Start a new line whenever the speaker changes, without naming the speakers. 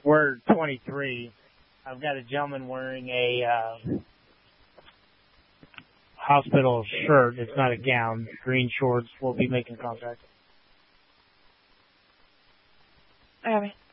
We're 23. I've got a gentleman wearing a hospital shirt. It's not a gown. Green shorts. We'll be making contact.
Okay.